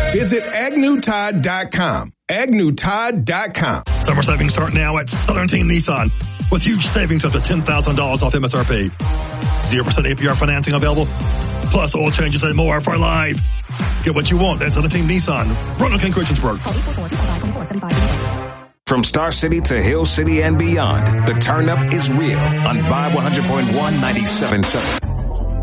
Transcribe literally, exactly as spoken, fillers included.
Visit agnew todd dot com. agnew todd dot com. Summer savings start now at Southern Team Nissan with huge savings up to ten thousand dollars off M S R P. zero percent A P R financing available, plus oil changes and more for life. Get what you want at Southern Team Nissan. Roanoke and Christiansburg. From Star City to Hill City and beyond, the turn up is real on Vibe one hundred point one, ninety-seven point seven.